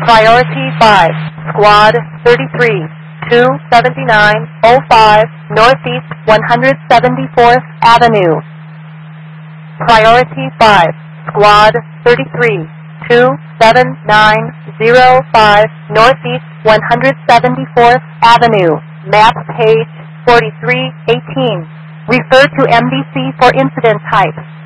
Priority 5, Squad 33, 27905 Northeast 174th Avenue. Priority 5, Squad 33, 27905 Northeast 174th Avenue. Map page 4318. Refer to MDC for incident type.